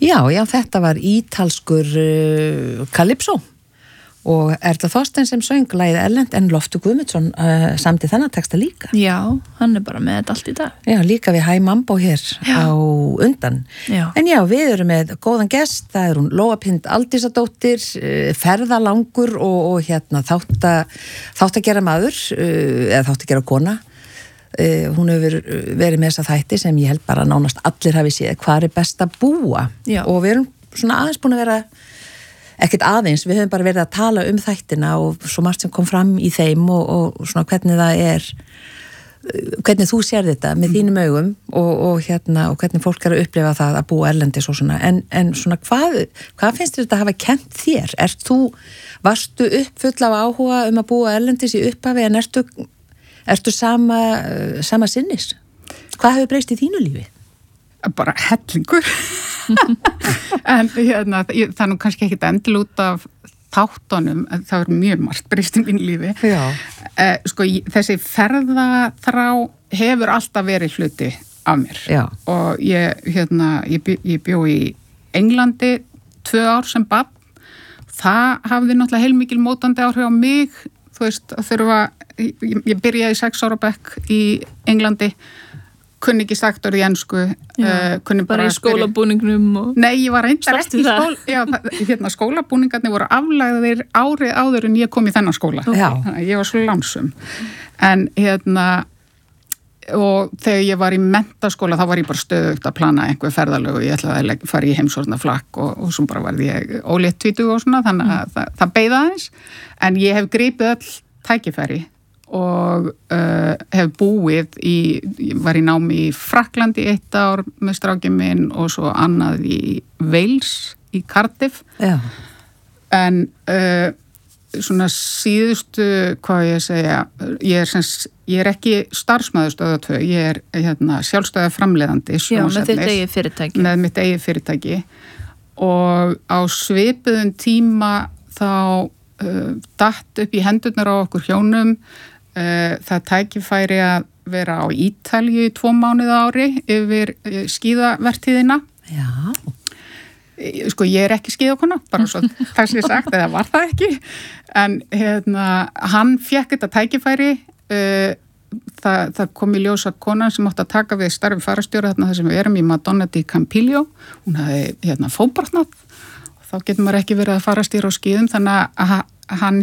Já, þetta var ítalskur Calypso og Erla Þorsteins sem söng lagið Erlend en Loftur Guðmundsson samdi þennan texta líka. Já, hann bara með þetta allt í dag. Já, líka við Hæ Mambo hér á undan. Já. En við erum með góðan gest, það hún Lóa Pind Aldísadóttir, ferðalangur og þáttagera maður, eða þáttagera kona. Hún hefur verið með þessa þætti sem ég held bara nánast allir hafi séð hvað best að búa. Já. Og við erum svona aðeins búin að vera ekkert aðeins, við höfum bara verið að tala þættina og svo margt sem kom fram í þeim og svona hvernig það hvernig þú sér þetta með þínum augum og hvernig fólk að upplifa það að búa erlendis og svona, en svona hvað finnst þér þetta að hafa kennt þér? Varstu uppfull af áhuga að búa erlendis í upphafi en ertu sama sinnis? Hvað hefur breyst í þínu lífi? Bara hellingur en það nú kannski ekkit endil út af þáttunum, en það er mjög margt breyst í mínu lífi. Þessi ferðaþrá hefur alltaf verið hluti af mér. Já. Og ég bjó í Englandi 2 ár sem barn. Það hafði náttúrulega heilmikil mótandi áhrif á mig, þú veist, ég byrjaði í 6 ára bekk í Englandi, kunni ekki sagt orðið í ensku, kunni bara í skólabúningnum og... Nei, ég var reyndar ekki í skóla. Já, skólabúningarnir voru aflagðir árið áður en ég kom í þennan skóla. Já. Ég var svo lánsum. En og þegar ég var í menntaskóla, þá var ég bara stöðugt að plana einhver ferðalög og ég ætlaði að fara í heimsornaflakk og svo bara varði ég ólétt 20 og svona, þannig að það beið aðeins. En ég hef gripið öll tækifæri og hef búið ég var í námi í Frakklandi 1 ár með strákinn minn og svo annað í Wales í Cardiff. Já. En svona síðustu, hvað ég segja, ég er ekki starfsmaður Stöðvar 2, ég er sjálfstæða framleiðandi. Já, með þitt eigið fyrirtæki. Með mitt eigið fyrirtæki og á svipuðum tíma þá datt upp í hendurnar á okkur hjónum það tækifæri að vera á Ítalíu í 2 mánuði á ári yfir skíðavertíðina. Já. Ég er ekki skíðakona, bara svo það sé sagt, eða var það ekki. En hann fékk þetta tækifæri, það kom í ljós að konan sem átti að taka við starfi farastjóra þarna þar sem við erum í Madonna di Campiglio, hún hafði fótbrotnað. Þá getur maður ekki verið að farastýra á skíðum, þannig að hann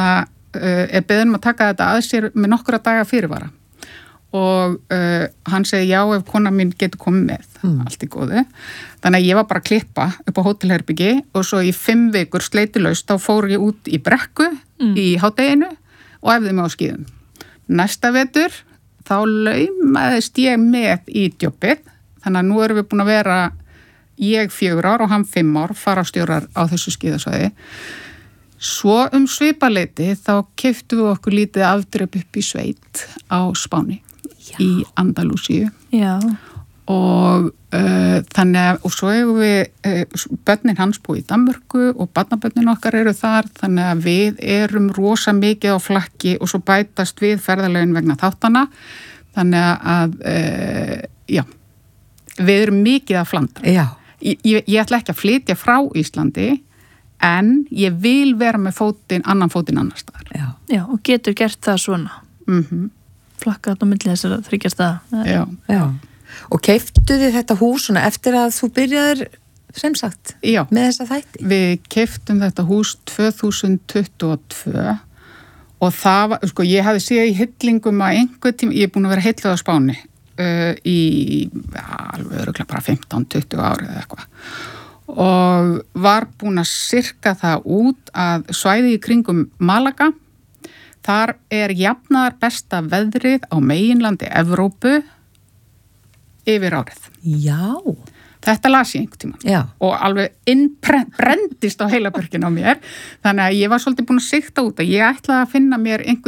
er beðinn að taka þetta að sér með nokkra daga fyrirvara. Og hann segi já ef kona mín getur komið með, allt í góðu. Þannig að ég var bara að klippa upp á hótelherbyggi og svo í 5 vikur sleitilaust þá fór ég út í brekku í hádeginu og æfði mig á skíðum. Næsta vetur þá laumaðist ég með í djobbið, þannig að nú erum við búin að vera ég 4 ár og hann 5 ár farastjórar á þessu skíðasvæði. Svo svipaleiti þá keyptum við okkur lítið afdrep upp í sveit á Spáni. Já. Í Andalúsíu. Já. Og þannig að, og svo hefur við börnin hans búið í Danmörku og barnabörnin okkar eru þar, þannig að við erum rosa mikið á flakki og svo bætast við ferðalögin vegna þáttana. Þannig að, já, við erum mikið að flandra. Já. Ég ætla ekki að flytja frá Íslandi, en ég vil vera með annan fótinn annar staðar. Já. Já, og getur gert það svona. Flakka þarna á milli þessar 3 staða. Já. Já. Og keyptu þið þetta hús svona eftir að þú byrjaðir sem sagt með þessa þætti? Við keyptum þetta hús 2022 og það var, ég hafði séð í hillingum að einhver tíma, ég er búin að vera heilluð á Spáni í alveg örugglega bara 15-20 ári eða eitthvað. Og var búin að sirka það út að svæði í kringum Malaga. Þar er jafnaðar besta veðrið á meginlandi Evrópu yfir árið. Já. Þetta las ég einhvern tímann. Já. Og alveg brendist á heilabörkin á mér. Þannig að ég var svolítið búin að sikta út að ég ætlaði að finna mér einhvern